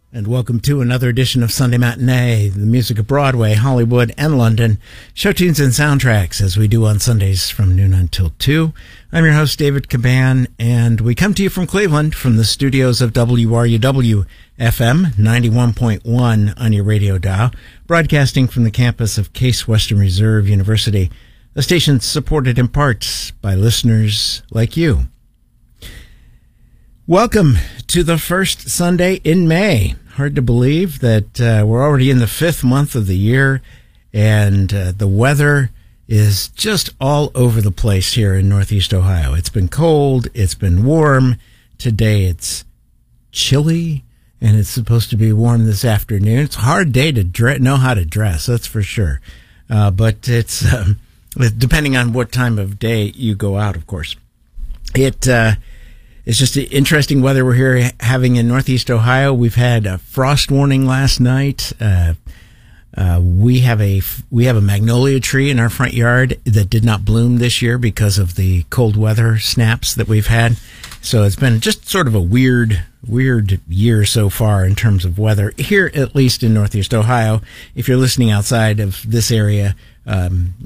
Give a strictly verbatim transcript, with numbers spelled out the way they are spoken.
And welcome to another edition of Sunday Matinee, the music of Broadway, Hollywood, and London. Show tunes and soundtracks as we do on Sundays from noon until two. I'm your host, David Caban, and we come to you from Cleveland, from the studios of W R U W F M ninety-one point one on your radio dial, broadcasting from the campus of Case Western Reserve University. The station's supported in part by listeners like you. Welcome to the first Sunday in May. Hard to believe that uh, we're already in the fifth month of the year, and uh, the weather is just all over the place here in Northeast Ohio. It's been cold, it's been warm. Today it's chilly, and it's supposed to be warm this afternoon. It's a hard day to dre- know how to dress, that's for sure. Uh, but it's um, depending on what time of day you go out, of course. It... Uh, It's just interesting weather we're here having in Northeast Ohio. We've had a frost warning last night. Uh, uh, we have a we have a magnolia tree in our front yard that did not bloom this year because of the cold weather snaps that we've had. So it's been just sort of a weird, weird year so far in terms of weather here, at least in Northeast Ohio. If you're listening outside of this area, um,